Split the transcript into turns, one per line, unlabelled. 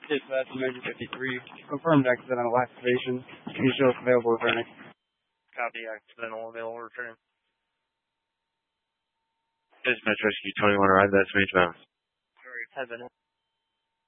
Dispatch Major 53. Confirmed accidental activation. Can you show us available returning?
Copy, accidental available return.
Dispatch Rescue 21, arrive, that's Major Mountain.
Alright, 10 minutes.